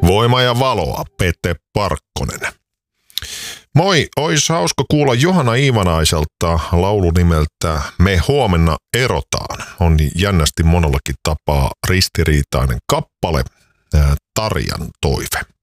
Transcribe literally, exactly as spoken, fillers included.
Voima ja valoa, Pete Parkkonen. Moi, ois hauska kuulla Johanna Iivanaiselta laulu nimeltä Me huomenna erotaan. On jännästi monellakin tapaa ristiriitainen kappale, Tarjan toive.